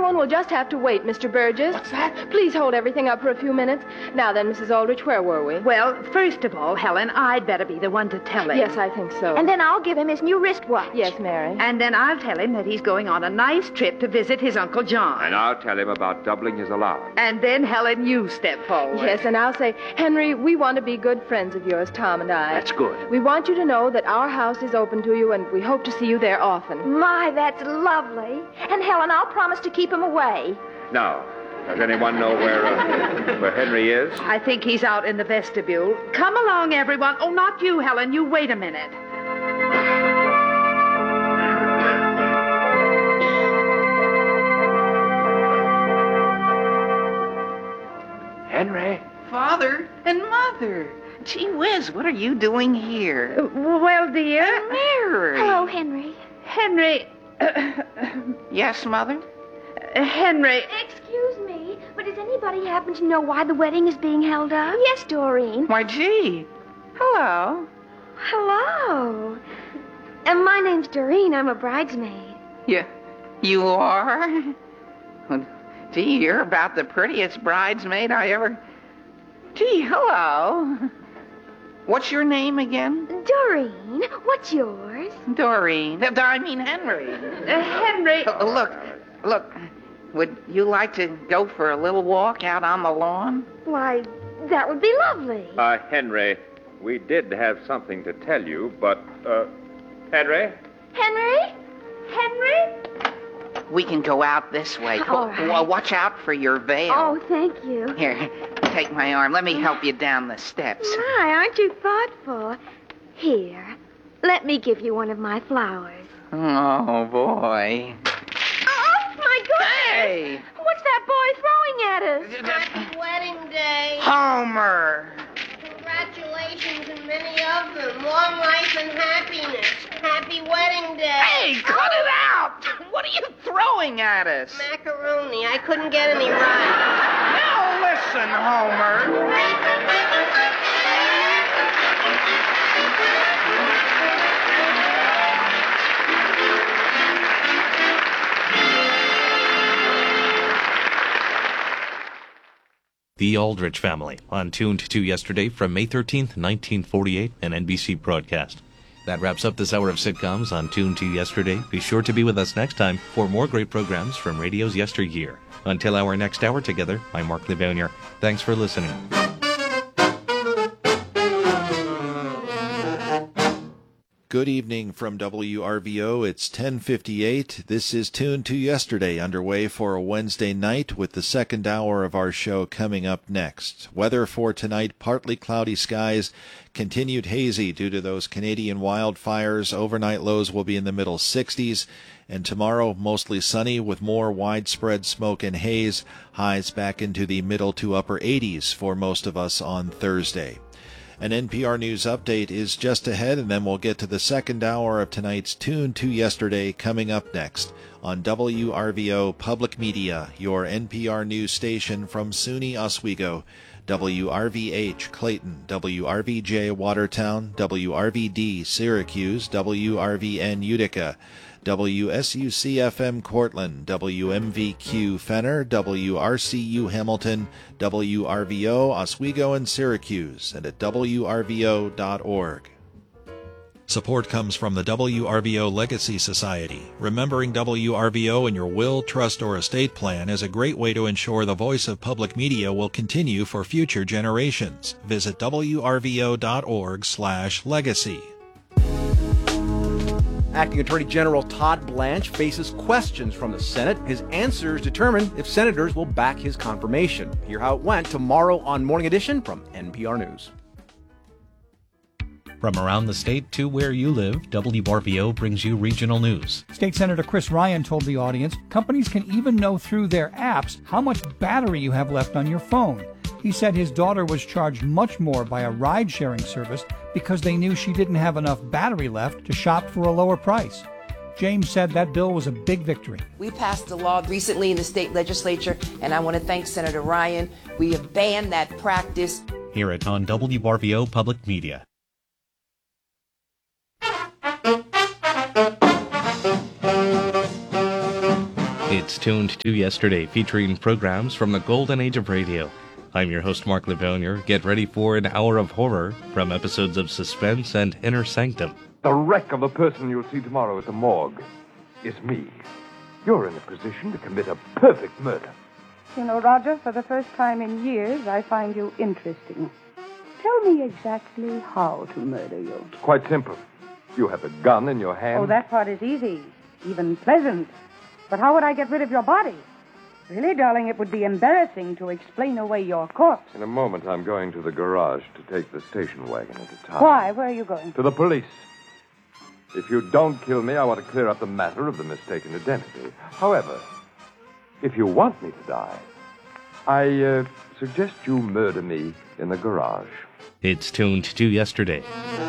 everyone will just have to wait, Mr. Burgess. What's that? Please hold everything up for a few minutes. Now then, Mrs. Aldrich, where were we? Well, first of all, Helen, I'd better be the one to tell him. Yes, I think so. And then I'll give him his new wristwatch. Yes, Mary. And then I'll tell him that he's going on a nice trip to visit his Uncle John. And I'll tell him about doubling his allowance. And then, Helen, you step forward. Yes, and I'll say, Henry, we want to be good friends of yours, Tom and I. That's good. We want you to know that our house is open to you, and we hope to see you there often. My, that's lovely. And Helen, I'll promise to keep him away. Now, does anyone know where Henry is? I think he's out in the vestibule. Come along, everyone. Oh, not you, Helen. You wait a minute. Henry? Father and Mother. Gee whiz, what are you doing here? Well, dear. Mary. Hello, Henry. Henry. Yes, Mother? Henry. Excuse me, but does anybody happen to know why the wedding is being held up? Yes, Doreen. Why, gee. Hello. Hello. My name's Doreen. I'm a bridesmaid. You are? Well, gee, you're about the prettiest bridesmaid I ever... Gee, hello. What's your name again? Doreen, what's yours? Doreen. I mean Henry. Henry. Look. Would you like to go for a little walk out on the lawn? Why, that would be lovely. Henry, we did have something to tell you, but, Henry? Henry? Henry? We can go out this way. All right. Watch out for your veil. Oh, thank you. Here, take my arm. Let me help you down the steps. My, aren't you thoughtful? Here, let me give you one of my flowers. Oh, boy. Oh, my goodness! Hey! What's that boy throwing at us? Happy wedding day. Homer! Congratulations and many of them. Long life and happiness. Happy wedding day. Hey, cut it out! What are you throwing at us? Macaroni. I couldn't get any right. Now listen, Homer. The Aldrich Family, on Tuned to Yesterday from May 13th, 1948, an NBC broadcast. That wraps up this hour of sitcoms on Tuned to Yesterday. Be sure to be with us next time for more great programs from radio's yesteryear. Until our next hour together, I'm Mark Levonier. Thanks for listening. Good evening from WRVO. It's 10:58. This is Tuned to Yesterday, underway for a Wednesday night with the second hour of our show coming up next. Weather for tonight, partly cloudy skies, continued hazy due to those Canadian wildfires. Overnight lows will be in the middle 60s. And tomorrow, mostly sunny with more widespread smoke and haze. Highs back into the middle to upper 80s for most of us on Thursday. An NPR News update is just ahead, and then we'll get to the second hour of tonight's Tune to Yesterday coming up next on WRVO Public Media, your NPR News station from SUNY Oswego, WRVH Clayton, WRVJ Watertown, WRVD Syracuse, WRVN Utica, WSUC-FM Cortland, WMVQ Fenner, WRCU Hamilton, WRVO Oswego and Syracuse, and at WRVO.org. Support comes from the WRVO Legacy Society. Remembering WRVO in your will, trust, or estate plan is a great way to ensure the voice of public media will continue for future generations. Visit WRVO.org/legacy. Acting Attorney General Todd Blanche faces questions from the Senate. His answers determine if senators will back his confirmation. Hear how it went tomorrow on Morning Edition from NPR News. From around the state to where you live, WRVO brings you regional news. State Senator Chris Ryan told the audience companies can even know through their apps how much battery you have left on your phone. He said his daughter was charged much more by a ride-sharing service because they knew she didn't have enough battery left to shop for a lower price. James said that bill was a big victory. We passed a law recently in the state legislature, and I want to thank Senator Ryan. We have banned that practice. Hear it on WRVO Public Media. It's Tuned to Yesterday, featuring programs from the golden age of radio. I'm your host, Mark Levonier. Get ready for an hour of horror from episodes of Suspense and Inner Sanctum. The wreck of a person you'll see tomorrow at the morgue is me. You're in a position to commit a perfect murder. You know, Roger, for the first time in years, I find you interesting. Tell me exactly how to murder you. It's quite simple. You have a gun in your hand. Oh, that part is easy, even pleasant. But how would I get rid of your body? Really, darling, it would be embarrassing to explain away your corpse. In a moment, I'm going to the garage to take the station wagon into town. Why? Where are you going? To the police. If you don't kill me, I want to clear up the matter of the mistaken identity. However, if you want me to die, I suggest you murder me in the garage. It's Tuned to Yesterday.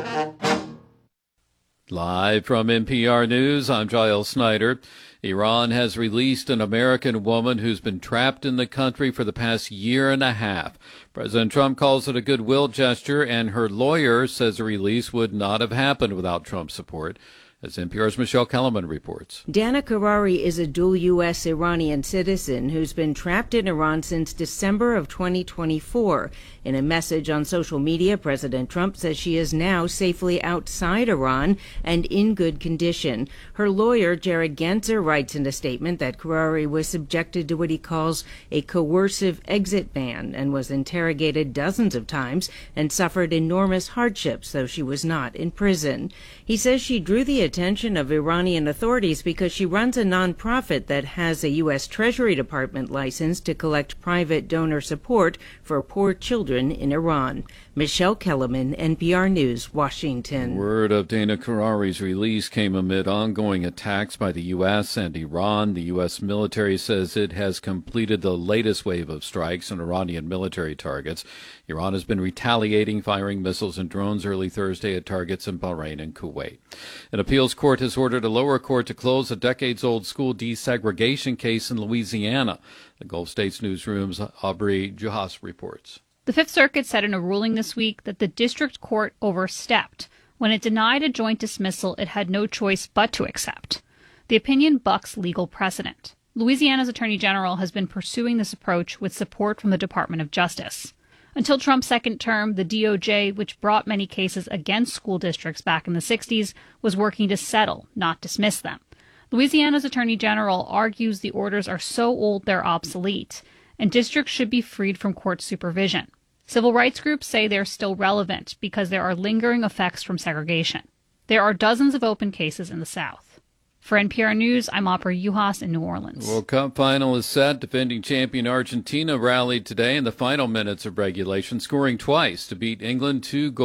Live from NPR News, I'm Giles Snyder. Iran has released an American woman who's been trapped in the country for the past year and a half. President Trump calls it a goodwill gesture, and her lawyer says the release would not have happened without Trump's support. As NPR's Michelle Kellerman reports. Dana Karari is a dual U.S. Iranian citizen who's been trapped in Iran since December of 2024. In a message on social media, President Trump says she is now safely outside Iran and in good condition. Her lawyer, Jared Genzer, writes in a statement that Karari was subjected to what he calls a coercive exit ban and was interrogated dozens of times and suffered enormous hardships, though she was not in prison. He says she drew the attention of Iranian authorities because she runs a nonprofit that has a U.S. Treasury Department license to collect private donor support for poor children in Iran. Michelle Kellerman, NPR News, Washington. Word of Dana Karari's release came amid ongoing attacks by the U.S. and Iran. The U.S. military says it has completed the latest wave of strikes on Iranian military targets. Iran has been retaliating, firing missiles and drones early Thursday at targets in Bahrain and Kuwait. An appeals court has ordered a lower court to close a decades-old school desegregation case in Louisiana. The Gulf States Newsroom's Aubrey Juhas reports. The Fifth Circuit said in a ruling this week that the district court overstepped when it denied a joint dismissal it had no choice but to accept. The opinion bucks legal precedent. Louisiana's Attorney General has been pursuing this approach with support from the Department of Justice. Until Trump's second term, the DOJ, which brought many cases against school districts back in the 60s, was working to settle, not dismiss them. Louisiana's Attorney General argues the orders are so old they're obsolete, and districts should be freed from court supervision. Civil rights groups say they're still relevant because there are lingering effects from segregation. There are dozens of open cases in the South. For NPR News, I'm Aubrey Juhas in New Orleans. World Cup final is set. Defending champion Argentina rallied today in the final minutes of regulation, scoring twice to beat England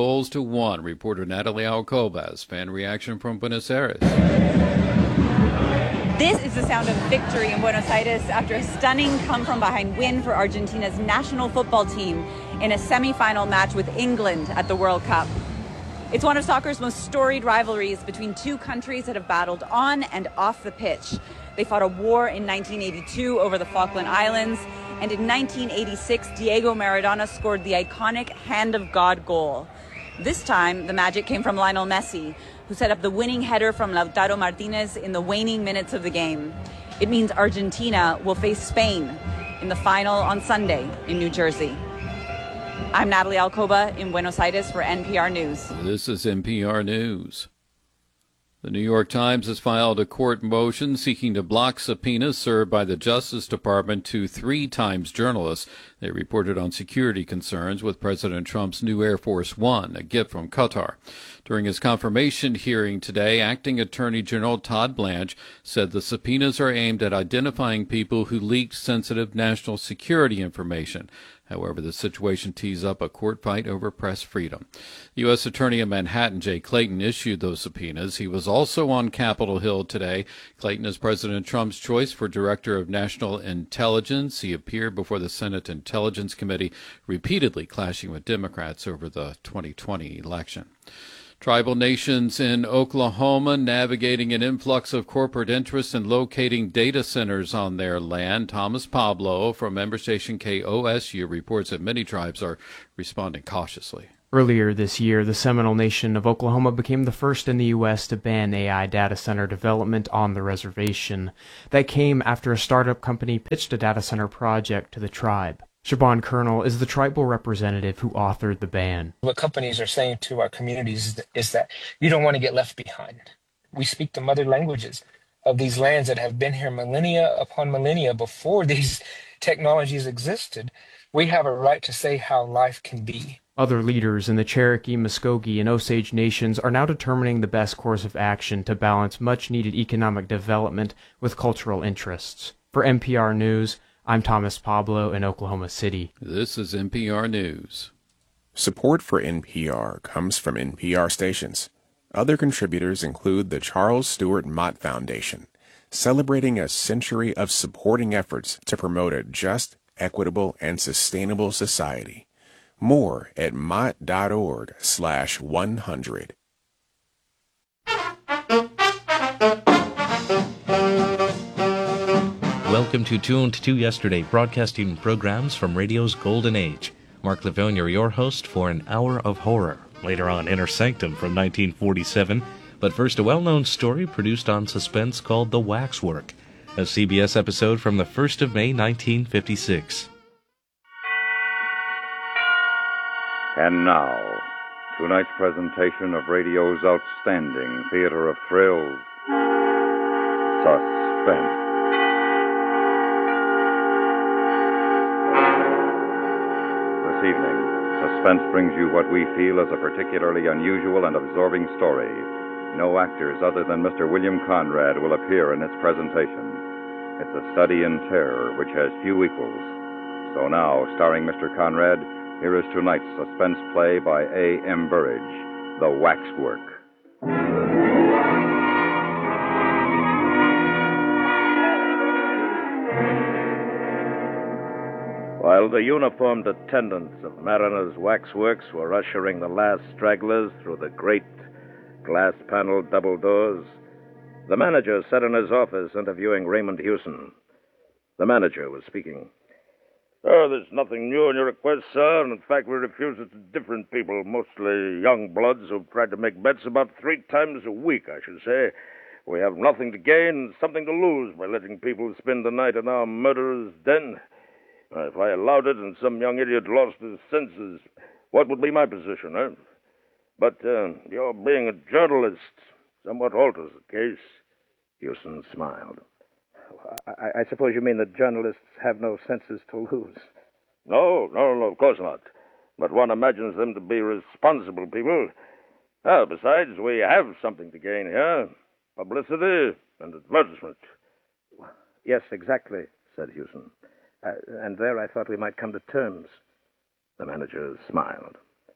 2-1. Reporter Natalie Alcoba has fan reaction from Buenos Aires. This is the sound of victory in Buenos Aires after a stunning come-from-behind win for Argentina's national football team in a semifinal match with England at the World Cup. It's one of soccer's most storied rivalries between two countries that have battled on and off the pitch. They fought a war in 1982 over the Falkland Islands, and in 1986, Diego Maradona scored the iconic Hand of God goal. This time, the magic came from Lionel Messi, who set up the winning header from Lautaro Martinez in the waning minutes of the game. It means Argentina will face Spain in the final on Sunday in New Jersey. I'm Natalie Alcoba in Buenos Aires for NPR News. This is NPR News. The New York Times has filed a court motion seeking to block subpoenas served by the Justice Department to 3 Times journalists. They reported on security concerns with President Trump's new Air Force One, a gift from Qatar. During his confirmation hearing today, Acting Attorney General Todd Blanche said the subpoenas are aimed at identifying people who leaked sensitive national security information. However, the situation tees up a court fight over press freedom. U.S. Attorney in Manhattan, Jay Clayton, issued those subpoenas. He was also on Capitol Hill today. Clayton is President Trump's choice for Director of National Intelligence. He appeared before the Senate Intelligence Committee, repeatedly clashing with Democrats over the 2020 election. Tribal nations in Oklahoma navigating an influx of corporate interest in locating data centers on their land. Thomas Pablo from member station KOSU reports that many tribes are responding cautiously. Earlier this year, the Seminole Nation of Oklahoma became the first in the U.S. to ban AI data center development on the reservation. That came after a startup company pitched a data center project to the tribe. Shaban Colonel is the tribal representative who authored the ban. What companies are saying to our communities is that you don't want to get left behind. We speak the mother languages of these lands that have been here millennia upon millennia before these technologies existed. We have a right to say how life can be. Other leaders in the Cherokee, Muskogee, and Osage nations are now determining the best course of action to balance much-needed economic development with cultural interests. For NPR News, I'm Thomas Pablo in Oklahoma City. This is NPR News. Support for NPR comes from NPR stations. Other contributors include the Charles Stewart Mott Foundation, celebrating a century of supporting efforts to promote a just, equitable, and sustainable society. More at mott.org/100. Welcome to Tuned to Yesterday, broadcasting programs from radio's golden age. Mark Levone, your host for an hour of horror. Later on, Inner Sanctum from 1947. But first, a well-known story produced on Suspense called The Waxwork, a CBS episode from the 1st of May, 1956. And now, tonight's presentation of radio's outstanding theater of thrills, Suspense. This evening, Suspense brings you what we feel is a particularly unusual and absorbing story. No actors other than Mr. William Conrad will appear in its presentation. It's a study in terror which has few equals. So now, starring Mr. Conrad, here is tonight's suspense play by A.M. Burridge, The Waxwork. While the uniformed attendants of Mariner's Waxworks were ushering the last stragglers through the great glass-paneled double doors, the manager sat in his office interviewing Raymond Hewson. The manager was speaking. Oh, there's nothing new in your request, sir, and in fact we refuse it to different people, mostly young bloods who've tried to make bets about 3 times a week, I should say. We have nothing to gain and something to lose by letting people spend the night in our murderer's den. If I allowed it and some young idiot lost his senses, what would be my position, eh? But your being a journalist somewhat alters the case. Hewson smiled. I suppose you mean that journalists have no senses to lose. No, of course not. But one imagines them to be responsible people. Besides, we have something to gain here. Publicity and advertisement. Yes, exactly, said Hewson. And there I thought we might come to terms. The manager smiled.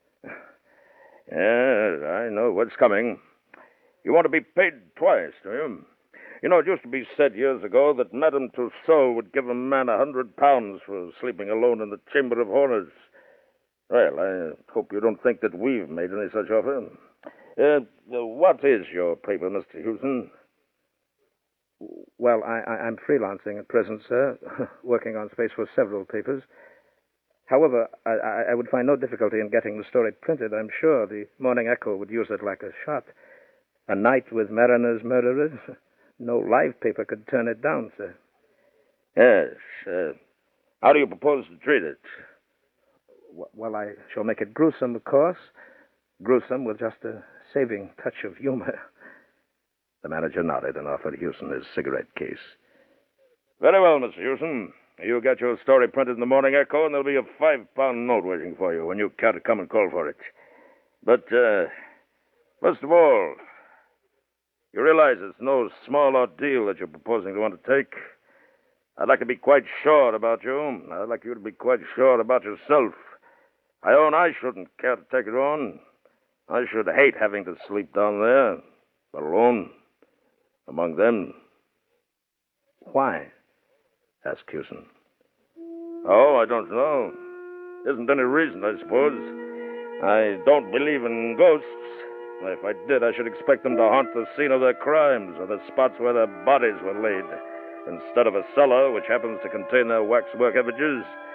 Yeah, I know what's coming. You want to be paid twice, do you? You know, it used to be said years ago that Madame Tussaud would give a man £100 for sleeping alone in the Chamber of Horrors. Well, I hope you don't think that we've made any such offer. What is your paper, Mr. Hewson? Well, I'm freelancing at present, sir, working on space for several papers. However, I would find no difficulty in getting the story printed. I'm sure the Morning Echo would use it like a shot. A night with Mariner's murderers? No live paper could turn it down, sir. Yes. How do you propose to treat it? Well, I shall make it gruesome, of course. Gruesome with just a saving touch of humor. The manager nodded and offered Hewson his cigarette case. Very well, Mr. Hewson. You get your story printed in the Morning Echo, and there'll be a £5 note waiting for you when you care to come and call for it. But, first of all, you realize it's no small ordeal that you're proposing to undertake. I'd like to be quite sure about you. I'd like you to be quite sure about yourself. I own I shouldn't care to take it on. I should hate having to sleep down there, alone, among them. Why? Asked Hewson. Oh, I don't know. Isn't any reason, I suppose. I don't believe in ghosts. If I did, I should expect them to haunt the scene of their crimes or the spots where their bodies were laid, instead of a cellar which happens to contain their waxwork effigies.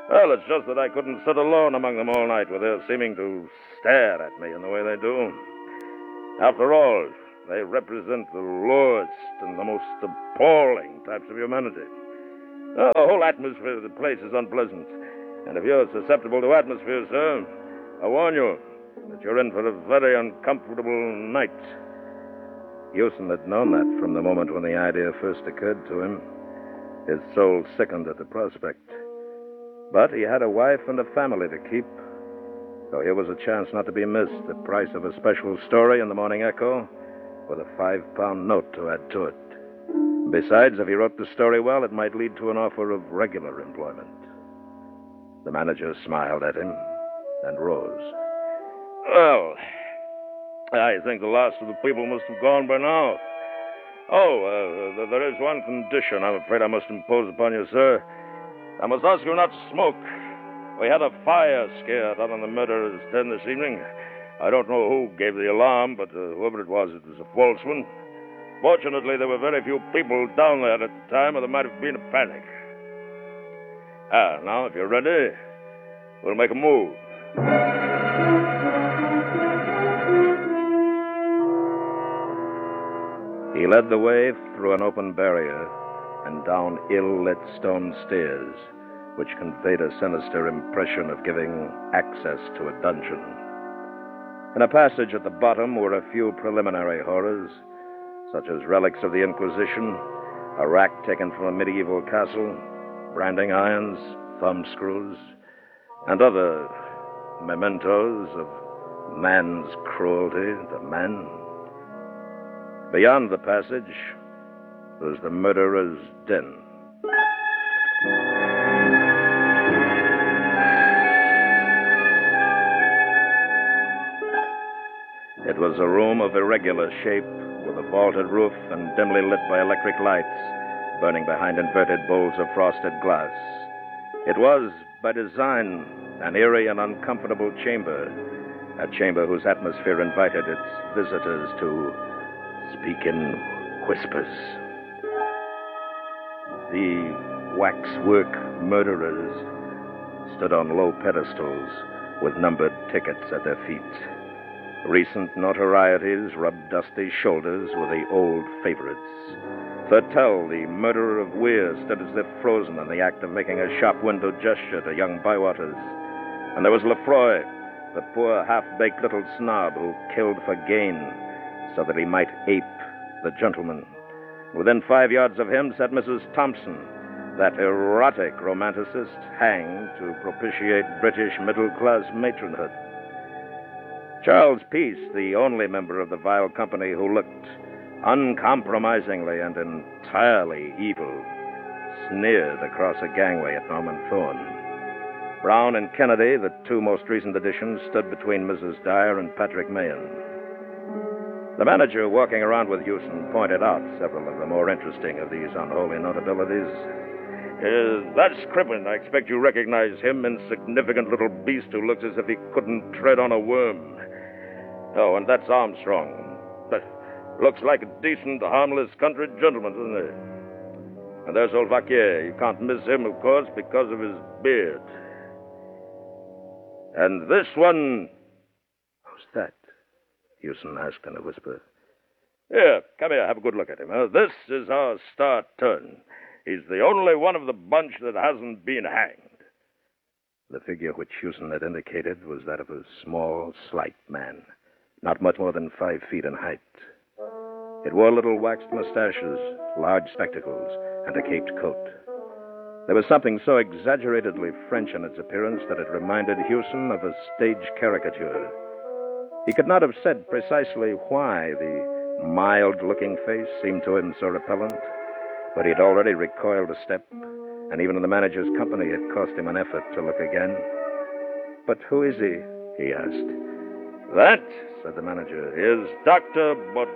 Well, it's just that I couldn't sit alone among them all night with their seeming to stare at me in the way they do. After all, they represent the lowest and the most appalling types of humanity. The whole atmosphere of the place is unpleasant. And if you're susceptible to atmosphere, sir, I warn you that you're in for a very uncomfortable night. Houston had known that from the moment when the idea first occurred to him. His soul sickened at the prospect. But he had a wife and a family to keep. So here was a chance not to be missed, the price of a special story in the Morning Echo, with a £5 note to add to it. Besides, if he wrote the story well, it might lead to an offer of regular employment. The manager smiled at him and rose. Well, I think the last of the people must have gone by now. There is one condition I'm afraid I must impose upon you, sir. I must ask you not to smoke. We had a fire scare down on the murderer's den this evening. I don't know who gave the alarm, but whoever it was a false one. Fortunately, there were very few people down there at the time, or there might have been a panic. Now, if you're ready, we'll make a move. He led the way through an open barrier and down ill-lit stone stairs, which conveyed a sinister impression of giving access to a dungeon. In a passage at the bottom were a few preliminary horrors, such as relics of the Inquisition, a rack taken from a medieval castle, branding irons, thumbscrews, and other mementos of man's cruelty to man. Beyond the passage was the murderer's den. It was a room of irregular shape, with a vaulted roof and dimly lit by electric lights burning behind inverted bowls of frosted glass. It was, by design, an eerie and uncomfortable chamber, a chamber whose atmosphere invited its visitors to speak in whispers. The waxwork murderers stood on low pedestals with numbered tickets at their feet. Recent notorieties rubbed dusty shoulders with the old favorites. Thurtell, the murderer of Weir, stood as if frozen in the act of making a shop window gesture to young Bywaters. And there was Lefroy, the poor half-baked little snob who killed for gain so that he might ape the gentleman. Within 5 yards of him sat Mrs. Thompson, that erotic romanticist hanged to propitiate British middle-class matronhood. Charles Peace, the only member of the vile company who looked uncompromisingly and entirely evil, sneered across a gangway at Norman Thorne. Brown and Kennedy, the two most recent additions, stood between Mrs. Dyer and Patrick Mahan. The manager, walking around with Houston, pointed out several of the more interesting of these unholy notabilities. That's Crippen. I expect you recognize him, insignificant little beast who looks as if he couldn't tread on a worm. Oh, and that's Armstrong. Looks like a decent, harmless country gentleman, doesn't he? And there's old Vaquier. You can't miss him, of course, because of his beard. And this one... Who's that? Houston asked in a whisper. Here, come here, have a good look at him. This is our star turn. He's the only one of the bunch that hasn't been hanged. The figure which Houston had indicated was that of a small, slight man, not much more than 5 feet in height. It wore little waxed mustaches, large spectacles, and a caped coat. There was something so exaggeratedly French in its appearance that it reminded Houston of a stage caricature. He could not have said precisely why the mild-looking face seemed to him so repellent, but he had already recoiled a step, and even in the manager's company it cost him an effort to look again. But who is he asked. That, said the manager, is Dr. Baudet.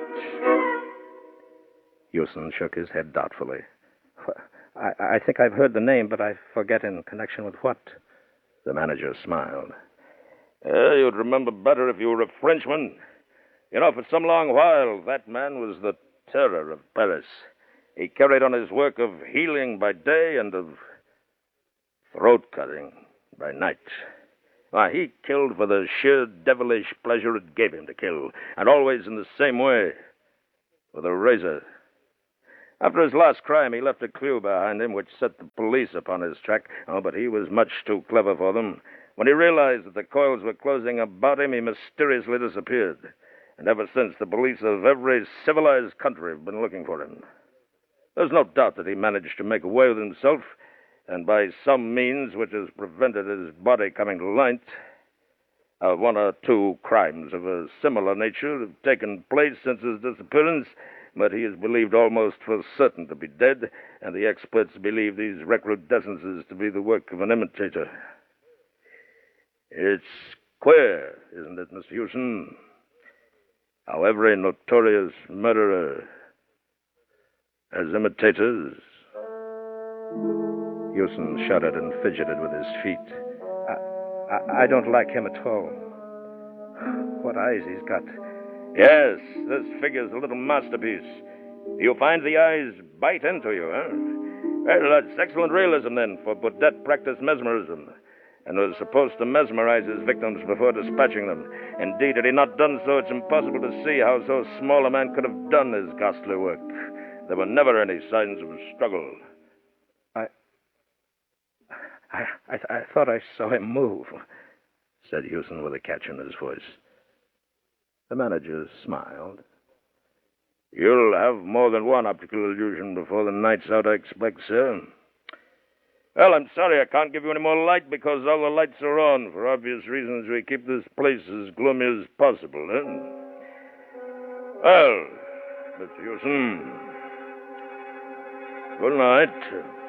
Houston shook his head doubtfully. I think I've heard the name, but I forget in connection with what. The manager smiled. You'd remember better if you were a Frenchman. You know, for some long while, that man was the terror of Paris. He carried on his work of healing by day and of throat-cutting by night. Why, he killed for the sheer devilish pleasure it gave him to kill, and always in the same way, with a razor. After his last crime, he left a clue behind him which set the police upon his track. Oh, but he was much too clever for them. When he realized that the coils were closing about him, he mysteriously disappeared. And ever since, the police of every civilized country have been looking for him. There's no doubt that he managed to make away with himself, and by some means which has prevented his body coming to light, one or two crimes of a similar nature have taken place since his disappearance, but he is believed almost for certain to be dead, and the experts believe these recrudescences to be the work of an imitator. It's queer, isn't it, Mr. Hewson, how every notorious murderer has imitators? Hewson shuddered and fidgeted with his feet. I don't like him at all. What eyes he's got. Yes, this figure's a little masterpiece. You find the eyes bite into you, huh? Well, that's excellent realism, then, for Baudet practiced mesmerism, and was supposed to mesmerize his victims before dispatching them. Indeed, had he not done so, it's impossible to see how so small a man could have done his ghastly work. There were never any signs of struggle. I thought I saw him move, said Hewson with a catch in his voice. The manager smiled. You'll have more than one optical illusion before the night's out, I expect, sir. Well, I'm sorry I can't give you any more light because all the lights are on. For obvious reasons, we keep this place as gloomy as possible, Well, Mr. Hewson, good night.